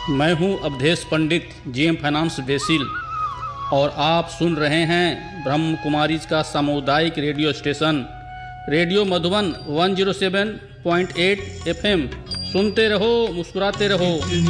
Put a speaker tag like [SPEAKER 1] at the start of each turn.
[SPEAKER 1] मैं हूं अवधेश पंडित, GM finance BECIL, और आप सुन रहे हैं ब्रह्म कुमारी का सामुदायिक radio station radio Madhuban 107.8 FM। सुनते रहो, मुस्कुराते रहो।